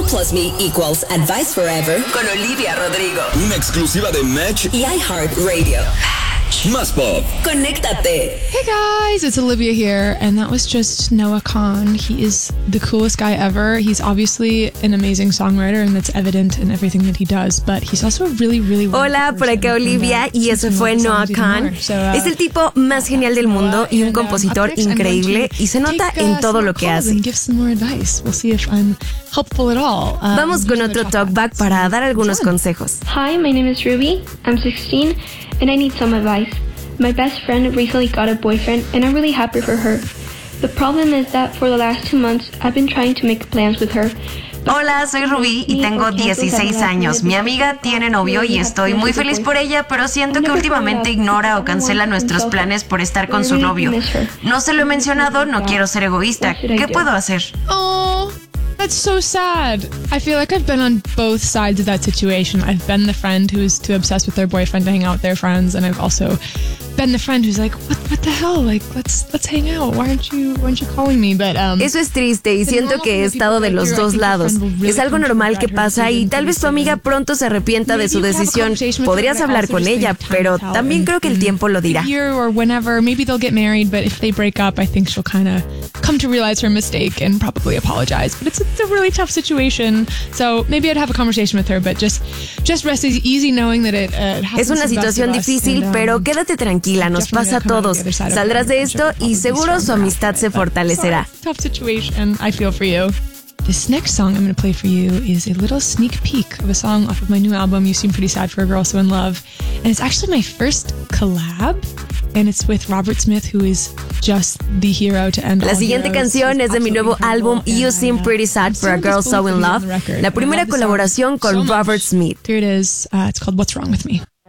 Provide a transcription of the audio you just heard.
plus me equals advice forever con Olivia Rodrigo. Una exclusiva de Match y iHeartRadio. Más Pop. Conéctate. Hey guys, it's Olivia here, and that was just Noah Kahan. He is the coolest guy ever. He's obviously an amazing songwriter, and that's evident in everything that he does, but he's also a really, really Hola, por acá Olivia, y ese fue Noah Kahan. Es el tipo más genial del mundo y un compositor increíble, y se nota en todo lo que hace. Vamos con otro talkback para dar algunos consejos. Hi, my name is Ruby. I'm 16 and I need some advice. My best friend recently got a boyfriend and I'm really happy for her. The problem is that for the last 2 months I've been trying to make plans with her. Hola, soy Rubí y tengo 16 años. Mi amiga tiene novio y estoy muy feliz por ella, pero siento que últimamente ignora o cancela nuestros planes por estar con su novio. No se lo he mencionado, no quiero ser egoísta. ¿Qué puedo hacer? Oh, that's so sad. I feel like I've been on both sides of that situation. I've been the friend who's too obsessed with their boyfriend to hang out with their friends, and I've also been the friend who's like, what the hell? Like, let's hang out. Why aren't you calling me? But eso es triste y siento que he estado de los dos lados. Es algo normal que pasa y tal vez tu amiga pronto se arrepienta de su decisión. Podrías hablar con ella, pero también creo que el tiempo lo dirá. Or whenever, maybe they'll get married, but if they break up, I think she'll kind of come to realize her mistake and probably apologize. But it's a really tough situation, so maybe I'd have a conversation with her, but just rest easy knowing that it happens. Es una situación difícil, pero quédate tranquila, nos pasa a todos. Saldrás de esto y seguro su amistad se fortalecerá. Tough situation, I feel for you. This next song I'm going to play for you is a little sneak peek of a song off of my new album, You Seem Pretty Sad for a Girl So in Love. And it's actually my first collab, and it's with Robert Smith, who is just the hero to end all La siguiente canción es de mi nuevo álbum, You Seem Pretty Sad for a Girl So in Love, la primera colaboración con Robert Smith. Here it is. It's called What's Wrong With Me.